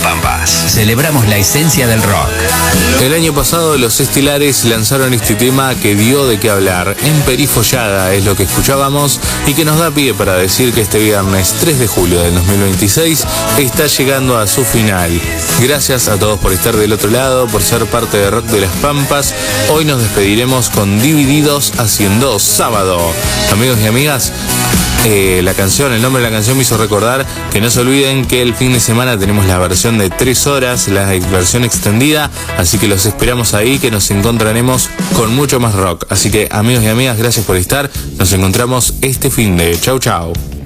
Pampas. Celebramos la esencia del rock. El año pasado los Estelares lanzaron este tema que dio de qué hablar. Emperifollada es lo que escuchábamos y que nos da pie para decir que este viernes 3 de julio del 2026 está llegando a su final. Gracias a todos por estar del otro lado, por ser parte de Rock de las Pampas. Hoy nos despediremos con Divididos haciendo Sábado. Amigos y amigas, el nombre de la canción me hizo recordar que no se olviden que el fin de semana tenemos la versión de 3 horas, la versión extendida, así que los esperamos ahí, que nos encontraremos con mucho más rock. Así que amigos y amigas, gracias por estar, nos encontramos este fin de. Chau chau.